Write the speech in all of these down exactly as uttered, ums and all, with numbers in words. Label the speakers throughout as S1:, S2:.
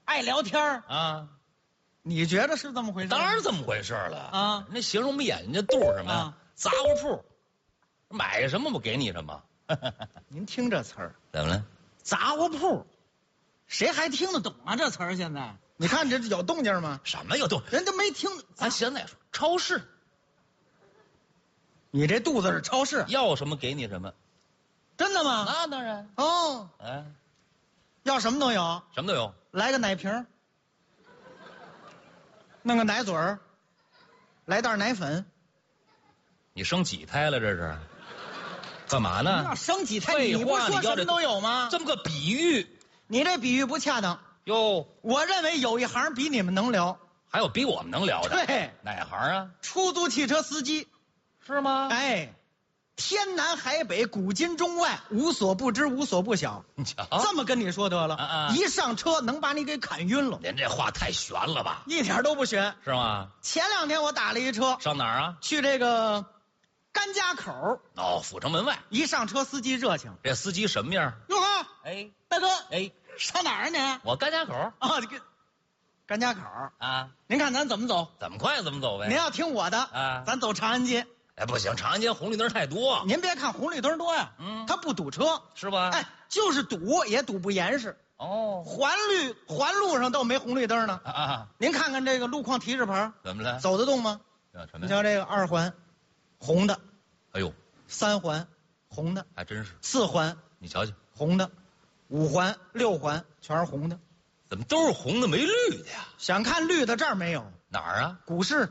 S1: 爱聊天儿
S2: 啊，
S1: 你觉得是这么回事？
S2: 当然这么回事了
S1: 啊！
S2: 那形容我们眼睛肚什么呀？
S1: 啊
S2: 杂货铺，买什么我给你什么。
S1: 您听这词儿，
S2: 怎么了？
S1: 杂货铺，谁还听得懂啊？这词儿现在，你看这有动静吗？
S2: 什么有动？
S1: 人都没听。
S2: 咱现在说超市，
S1: 你这肚子是超市，
S2: 要什么给你什么。
S1: 真的吗？
S2: 那当然。
S1: 哦，
S2: 哎，
S1: 要什么都有，
S2: 什么都有。
S1: 来个奶瓶儿，弄个奶嘴儿，来袋奶粉。
S2: 你生几胎了这是？干嘛呢？
S1: 要生几胎？
S2: 废
S1: 你不是
S2: 话，你要这
S1: 说什么都有吗？
S2: 这么个比喻
S1: 你这比喻不恰当。
S2: 哟。
S1: 我认为有一行比你们能聊。
S2: 还有比我们能聊的？
S1: 对，
S2: 哪行啊？
S1: 出租汽车司机。
S2: 是吗？
S1: 哎，天南海北，古今中外，无所不知，无所不晓。
S2: 你瞧，
S1: 这么跟你说得了，
S2: 啊啊
S1: 一上车能把你给砍晕了，
S2: 您这话太悬了吧？
S1: 一点都不悬。
S2: 是吗？
S1: 前两天我打了一车，
S2: 上哪儿啊？
S1: 去这个甘家口。
S2: 哦，阜成门外。
S1: 一上车，司机热情。
S2: 这司机什么样？
S1: 哟呵，
S2: 哎，
S1: 大哥，
S2: 哎，
S1: 上哪儿啊您？
S2: 我甘家口
S1: 啊，这个甘家口。
S2: 啊。
S1: 您看咱怎么走？
S2: 怎么快怎么走呗？
S1: 您要听我的
S2: 啊
S1: 咱走长安街。
S2: 哎，不行，长安街红绿灯太多。
S1: 您别看红绿灯多呀，
S2: 嗯
S1: 它不堵车，
S2: 是吧？
S1: 哎，就是堵也堵不严实。
S2: 哦，
S1: 环绿环路上都没红绿灯呢。
S2: 啊啊，
S1: 您看看这个路况提示牌，
S2: 怎么了？
S1: 走得动吗？
S2: 啊什么呀？
S1: 你瞧这个二环，红的；
S2: 哎呦，
S1: 三环，红的；
S2: 还真是。
S1: 四环，
S2: 你瞧瞧，
S1: 红的；五环、六环全是红的。
S2: 怎么都是红的没绿的呀？
S1: 想看绿的这儿没有，
S2: 哪儿啊？
S1: 股市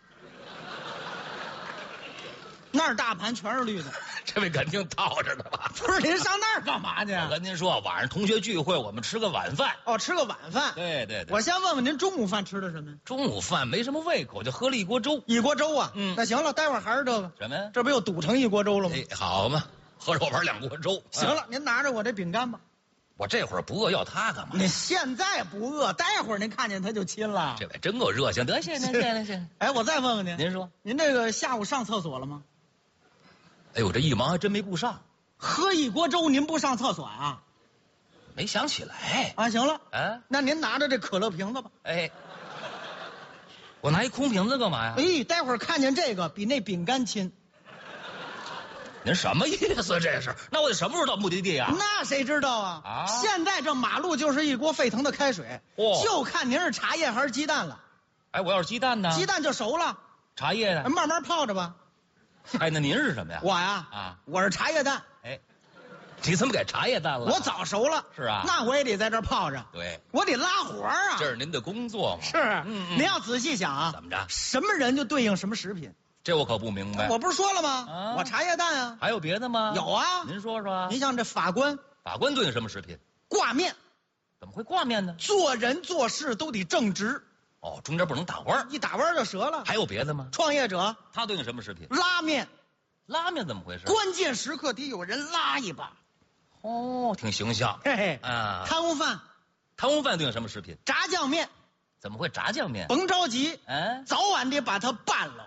S1: 那儿大盘全是绿的。
S2: 这位肯定套着的吧？
S1: 不是您上那儿干嘛去？
S2: 我跟您说，晚上同学聚会，我们吃个晚饭。
S1: 哦，吃个晚饭。
S2: 对对对，
S1: 我先问问您中午饭吃的什么呀？
S2: 中午饭没什么胃口，就喝了一锅粥。
S1: 一锅粥啊。
S2: 嗯
S1: 那行了，待会儿还是这个，
S2: 什么呀？
S1: 这不又堵成一锅粥了吗？
S2: 哎，好嘛，喝着我玩两锅粥。啊，
S1: 行了，您拿着我这饼干吧。
S2: 我这会儿不饿，要它干嘛？
S1: 你现在不饿，待会儿您看见他就亲了。
S2: 这位真够热情，得谢谢您，谢谢您，谢谢您。
S1: 哎，我再问问您，
S2: 您说，
S1: 您这个下午上厕所了吗？
S2: 哎呦，这一忙还真没顾上，
S1: 喝一锅粥，您不上厕所啊？
S2: 没想起来。
S1: 啊，行了，
S2: 啊，
S1: 那您拿着这可乐瓶子吧。
S2: 哎，我拿一空瓶子干嘛呀？
S1: 哎，待会儿看见这个比那饼干亲，
S2: 您什么意思？这是？那我得什么时候到目的地啊？
S1: 那谁知道啊？
S2: 啊
S1: 现在这马路就是一锅沸腾的开水，
S2: 哦
S1: 就看您是茶叶还是鸡蛋了。
S2: 哎，我要是鸡蛋呢？
S1: 鸡蛋就熟了，
S2: 茶叶呢？
S1: 慢慢泡着吧。
S2: 哎，那您是什么呀？
S1: 我呀，
S2: 啊，
S1: 我是茶叶蛋，
S2: 哎，你怎么改茶叶蛋了？
S1: 我早熟了。
S2: 是啊
S1: 那我也得在这儿泡着，
S2: 对，
S1: 我得拉活儿啊。
S2: 这是您的工作嘛？
S1: 是，
S2: 嗯嗯
S1: 您要仔细想啊，
S2: 怎么着？
S1: 什么人就对应什么食品。
S2: 这我可不明白。
S1: 我不是说了吗？
S2: 啊
S1: 我茶叶蛋啊，
S2: 还有别的吗？
S1: 有啊。
S2: 您说说。
S1: 您像这法官
S2: 法官对应什么食品？
S1: 挂面，
S2: 怎么会挂面呢？
S1: 做人做事都得正直，
S2: 哦，中间不能打弯儿。
S1: 一打弯就折了。
S2: 还有别的吗？
S1: 创业者
S2: 它对应什么食品？
S1: 拉面，
S2: 拉面怎么回事？
S1: 关键时刻得有人拉一把。
S2: 哦，挺形象。
S1: 嘿嘿，
S2: 啊，
S1: 贪污犯
S2: 贪污犯对应什么食品？
S1: 炸酱面，
S2: 怎么会炸酱面？
S1: 甭着急，
S2: 嗯，
S1: 早晚得把它办了。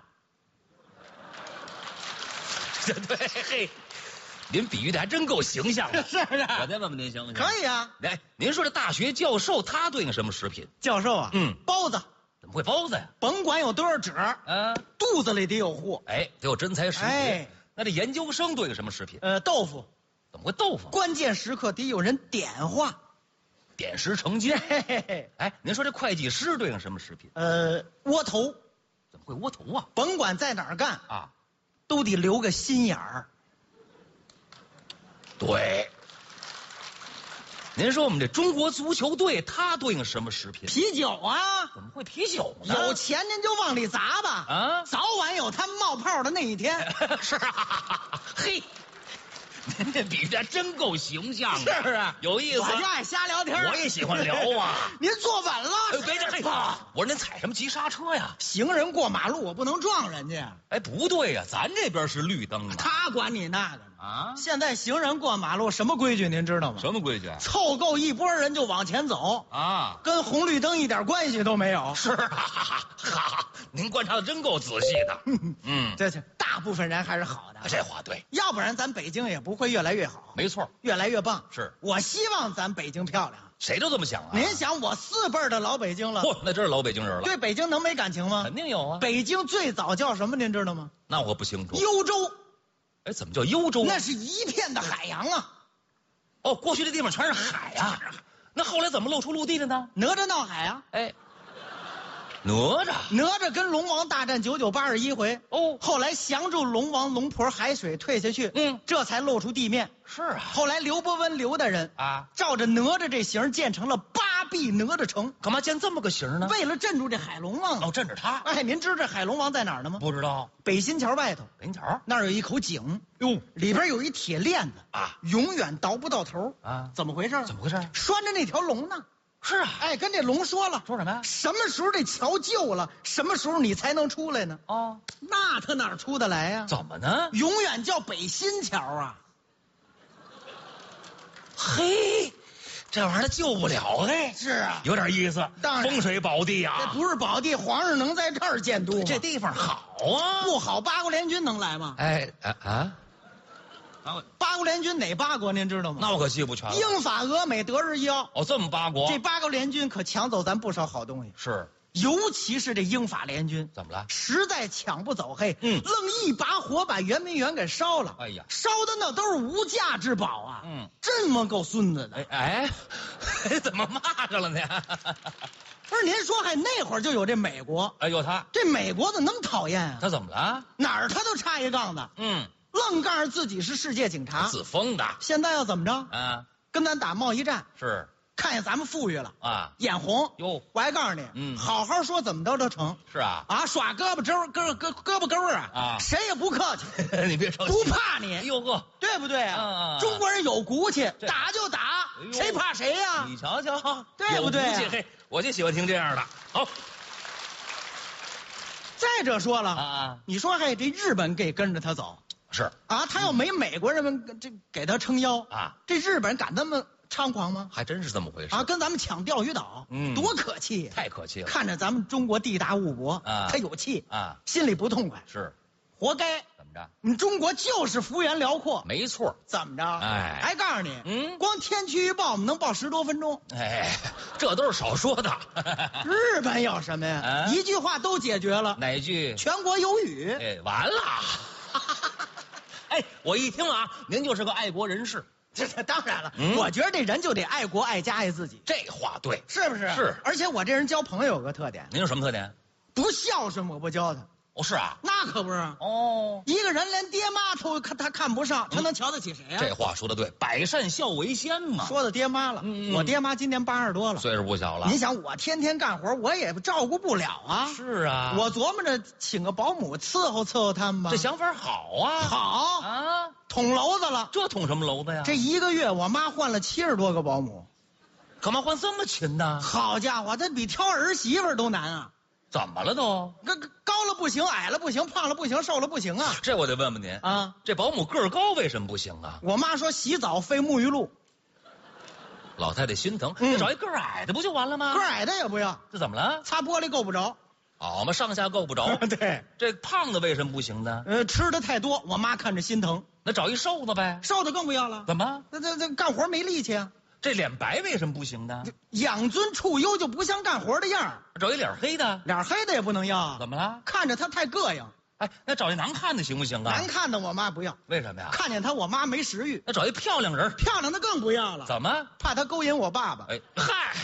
S2: 对对，嘿，您比喻的还真够形象的。
S1: 是不是？
S2: 我再问问您行不行？
S1: 可以啊。
S2: 来，您说这大学教授他对应什么食品？
S1: 教授啊，
S2: 嗯，
S1: 包子，
S2: 怎么会包子呀？
S1: 甭管有多少纸，
S2: 啊，
S1: 肚子里得有货。
S2: 哎，得有真材实学。
S1: 哎
S2: 那这研究生对应什么食品？
S1: 呃，豆腐，
S2: 怎么会豆腐？
S1: 关键时刻得有人点化。
S2: 点石成金。
S1: 嘿嘿嘿，
S2: 哎，您说这会计师对应什么食品？
S1: 呃，窝头，
S2: 怎么会窝头啊？
S1: 甭管在哪儿干，
S2: 啊，
S1: 都得留个心眼儿。
S2: 对。您说我们这中国足球队，它对应什么食品？
S1: 啤酒啊，
S2: 怎么会啤酒呢？
S1: 有钱您就往里砸吧，
S2: 啊，
S1: 早晚有它冒泡的那一天。
S2: 是啊，嘿，您这比喻的真够形象的，
S1: 是不是？
S2: 有意思。
S1: 我就爱瞎聊天儿，
S2: 我也喜欢聊啊。
S1: 您坐稳了，
S2: 哎，别这，嘿，我说您踩什么急刹车呀？
S1: 行人过马路我不能撞人家，
S2: 哎，不对呀，咱这边是绿灯啊。
S1: 他管你那个呢。
S2: 啊，
S1: 现在行人过马路什么规矩您知道吗？
S2: 什么规矩？
S1: 凑够一拨人就往前走，
S2: 啊，
S1: 跟红绿灯一点关系都没有。
S2: 是啊，哈哈，您观察的真够仔细的。嗯，
S1: 这是大大部分人还是好的。
S2: 这话对，
S1: 要不然咱北京也不会越来越好，
S2: 没错，
S1: 越来越棒。
S2: 是
S1: 我希望咱北京漂亮。
S2: 谁都这么想啊。
S1: 您想，我四辈儿的老北京了，
S2: 嚯，那真是老北京人了。
S1: 对北京能没感情吗？
S2: 肯定有啊。
S1: 北京最早叫什么？您知道吗？
S2: 那我不清楚。
S1: 幽州。
S2: 哎，怎么叫幽州？
S1: 那是一片的海洋啊。
S2: 哦，过去这地方全是海啊。那后来怎么露出陆地的呢？
S1: 哪吒闹海啊。
S2: 哎，哪吒，
S1: 哪吒跟龙王大战九九八十一回。
S2: 哦，
S1: 后来降住龙王，龙婆海水退下去，
S2: 嗯，
S1: 这才露出地面。
S2: 是啊。
S1: 后来刘伯温刘大人
S2: 啊，
S1: 照着哪吒这形建成了八臂哪吒城。
S2: 干嘛建这么个形呢？
S1: 为了镇住这海龙王。
S2: 哦，镇着他。
S1: 哎，您知道这海龙王在哪儿呢吗？
S2: 不知道。
S1: 北新桥外头。
S2: 北新桥
S1: 那儿有一口井，
S2: 哟，
S1: 里边有一铁链子
S2: 啊，
S1: 永远倒不到头
S2: 啊。
S1: 怎么回事？
S2: 怎么回事？
S1: 拴着那条龙呢。
S2: 是啊。
S1: 哎，跟这龙说了，
S2: 说什么呀？
S1: 什么时候这桥旧了，什么时候你才能出来呢？
S2: 哦，
S1: 那他哪出得来呀？
S2: 怎么呢？
S1: 永远叫北新桥啊。
S2: 嘿，这玩意儿救不了哎。
S1: 是啊，
S2: 有点意思。
S1: 当然，
S2: 风水宝地
S1: 这
S2: 啊。
S1: 不是宝地，皇上能在这儿建都吗？
S2: 这地方好啊。
S1: 不好，八国联军能来吗？
S2: 哎啊啊！
S1: 八国联军哪八国您知道吗？
S2: 那我可记不全了。
S1: 英法俄美德日英。
S2: 哦，这么八国。
S1: 这八国联军可抢走咱不少好东西。
S2: 是。
S1: 尤其是这英法联军，
S2: 怎么了？
S1: 实在抢不走，嘿，
S2: 嗯，
S1: 愣一把火把圆明园给烧了。
S2: 哎呀，
S1: 烧的那都是无价之宝啊！
S2: 嗯，
S1: 这么够孙子的。
S2: 哎哎，怎么骂上了呢？
S1: 不是您说，还那会儿就有这美国。
S2: 哎呦，他
S1: 这美国的能讨厌啊？
S2: 他怎么了？
S1: 哪儿他都插一杠子。
S2: 嗯，
S1: 愣告诉自己是世界警察，
S2: 自封的。
S1: 现在要怎么着？
S2: 啊，
S1: 跟咱打贸易战。
S2: 是。
S1: 看见咱们富裕了
S2: 啊，
S1: 眼红
S2: 哟！
S1: 我还告诉你，
S2: 嗯，
S1: 好好说，怎么着都成。
S2: 是啊，
S1: 啊，耍胳膊肘胳胳胳膊勾啊，
S2: 啊，
S1: 谁也不客气。
S2: 你别着急，
S1: 不怕你。
S2: 哎呦呵，
S1: 对不对啊？
S2: 嗯、
S1: 中国人有骨气，打就打，
S2: 哎、
S1: 谁怕谁呀、啊？
S2: 你瞧瞧，
S1: 对不对、啊？
S2: 嘿，我就喜欢听这样的。好，
S1: 再者说了
S2: 啊，
S1: 你说还这日本给跟着他走，
S2: 是
S1: 啊，他要没美国人们这给他撑腰
S2: 啊，
S1: 这日本人敢那么猖狂吗？
S2: 还真是这么回事
S1: 啊！跟咱们抢钓鱼岛，
S2: 嗯，
S1: 多可气，
S2: 太可气了。
S1: 看着咱们中国地大物博
S2: 啊，
S1: 他有气
S2: 啊，
S1: 心里不痛快，
S2: 是，
S1: 活该。
S2: 怎么着？
S1: 我们中国就是幅员辽阔，
S2: 没错。
S1: 怎么着？
S2: 哎，
S1: 还告诉你，
S2: 嗯，
S1: 光天气预报我们能报十多分钟。
S2: 哎，这都是少说的。
S1: 日本有什么呀？
S2: 啊、
S1: 一句话都解决了。
S2: 哪句？
S1: 全国有雨。
S2: 哎，完了。哎，我一听啊，您就是个爱国人士。
S1: 这这当然了、
S2: 嗯，
S1: 我觉得这人就得爱国爱家爱自己。
S2: 这话对，
S1: 是不是？
S2: 是。
S1: 而且我这人交朋友有个特点。
S2: 您有什么特点？
S1: 不孝顺我不交他。
S2: 哦，是啊。
S1: 那可不是。
S2: 哦。
S1: 一个人连爹妈都看他看不上，他能瞧得起谁呀、啊
S2: 嗯？这话说的对，百善孝为先嘛。
S1: 说到爹妈了，
S2: 嗯嗯
S1: 我爹妈今年八十多了，
S2: 岁数不小了。
S1: 你想我天天干活，我也照顾不了啊。
S2: 是啊。
S1: 我琢磨着请个保姆伺候伺候他们吧。
S2: 这想法好啊。
S1: 好
S2: 啊。
S1: 捅娄子了，
S2: 这捅什么娄子呀？
S1: 这一个月我妈换了七十多个保姆，
S2: 干嘛换这么勤呢？
S1: 好家伙，这比挑儿媳妇都难啊！
S2: 怎么了都？
S1: 高高了不行，矮了不行，胖了不行，瘦了不行啊！
S2: 这我得问问您
S1: 啊，
S2: 这保姆个儿高为什么不行啊？
S1: 我妈说洗澡费沐浴露，
S2: 老太太心疼，
S1: 嗯、
S2: 找一个儿矮的不就完了吗？
S1: 个儿矮的也不要，
S2: 这怎么了？
S1: 擦玻璃够不着。
S2: 好嘛，上下够不着。
S1: 对，
S2: 这胖的为什么不行呢？
S1: 呃，吃的太多，我妈看着心疼。
S2: 那找一瘦的呗，
S1: 瘦的更不要了。
S2: 怎么？
S1: 那这这干活没力气啊。
S2: 这脸白为什么不行呢？
S1: 养尊处优就不像干活的样儿。
S2: 找一脸黑的，
S1: 脸黑的也不能要。
S2: 怎么了？
S1: 看着他太膈应。
S2: 哎，那找一难看的行不行啊？
S1: 难看的我妈不要。
S2: 为什么呀？
S1: 看见他我妈没食欲。
S2: 那找一漂亮人，
S1: 漂亮的更不要了。
S2: 怎么？
S1: 怕他勾引我爸爸。
S2: 哎，嗨。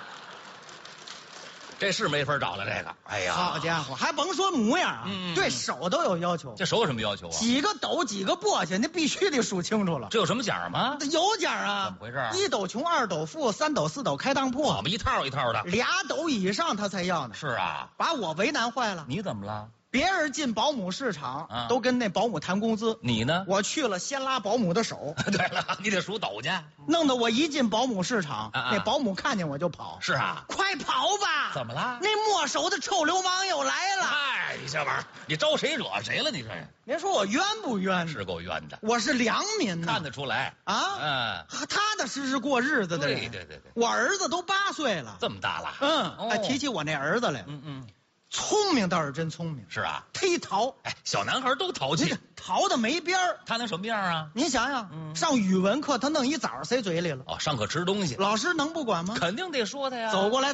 S2: 这是没法找了，这个，哎呀，
S1: 好家伙，还甭说模样啊，
S2: 嗯、
S1: 对手都有要求。
S2: 这手有什么要求啊？
S1: 几个斗，几个簸箕，那必须得数清楚了。
S2: 这有什么奖吗？
S1: 有奖啊！
S2: 怎么回事？
S1: 一斗穷，二斗富，三斗四斗开当铺。
S2: 我们一套一套的，
S1: 俩斗以上他才要呢。
S2: 是啊，
S1: 把我为难坏了。
S2: 你怎么了？
S1: 别人进保姆市场、
S2: 啊、
S1: 都跟那保姆谈工资，
S2: 你呢？
S1: 我去了先拉保姆的手。
S2: 对了，你得数斗去，
S1: 弄得我一进保姆市场，
S2: 啊啊
S1: 那保姆看见我就跑。
S2: 是啊，
S1: 快跑吧！
S2: 怎么了？
S1: 那没手的臭流氓又来了！
S2: 哎，你这玩意儿，你招谁惹谁了？你这
S1: 您说我冤不冤？
S2: 是够冤的。
S1: 我是良民呐，
S2: 看得出来
S1: 啊。
S2: 嗯，
S1: 踏踏实实过日子的人。
S2: 对对对对，
S1: 我儿子都八岁了，
S2: 这么大了。
S1: 嗯，
S2: 哦、
S1: 还提起我那儿子来了。
S2: 嗯嗯。
S1: 聪明倒是真聪明，
S2: 是啊，
S1: 忒淘。
S2: 哎，小男孩都淘气
S1: 这个，淘的没边儿。
S2: 他能什么样啊？
S1: 您想想，
S2: 嗯
S1: 上语文课他弄一枣塞嘴里了，
S2: 哦，上课吃东西，
S1: 老师能不管吗？
S2: 肯定得说他呀。
S1: 走过来